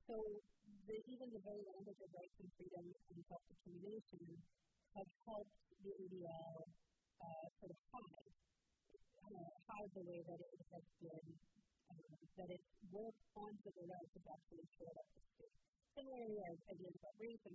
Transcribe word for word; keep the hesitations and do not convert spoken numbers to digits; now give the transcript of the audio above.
so the, even the very language of rights and freedom and self-determination have helped the A D L uh, sort of hide, uh, hide the way that it has been, um, that its work on civil rights has actually showed up to state. Similarly, as ideas about race and